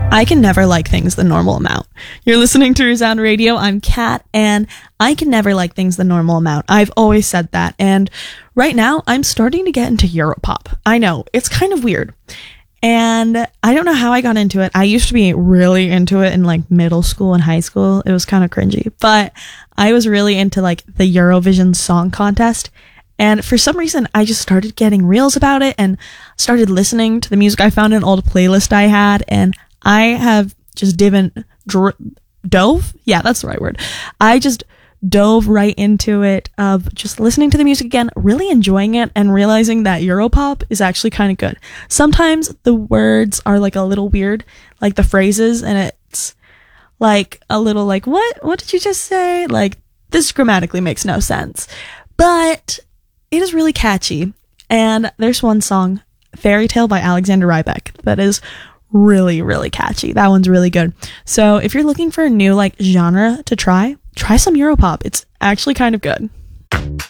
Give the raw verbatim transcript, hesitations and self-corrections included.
I can never like things the normal amount. You're listening to Resound Radio. I'm Kat, and I can never like things the normal amount. I've always said that, and right now I'm starting to get into Europop. I know, it's kind of weird, and I don't know how I got into it. I used to be really into it in like middle school and high school. It was kind of cringy, but I was really into like the Eurovision Song Contest. And for some reason, I just started getting reels about it and started listening to the music I found in an old playlist I had, and I have just divin, dr- dove? Yeah, that's the right word. I just dove right into it of just listening to the music again, really enjoying it, and realizing that Europop is actually kind of good. Sometimes the words are like a little weird, like the phrases, and it's like a little like, what? What did you just say? Like, this grammatically makes no sense. But it is really catchy. And there's one song, Fairy Tale by Alexander Rybak, that is really, really catchy. That one's really good. So if you're looking for a new like genre to try, try some Europop. It's actually kind of good.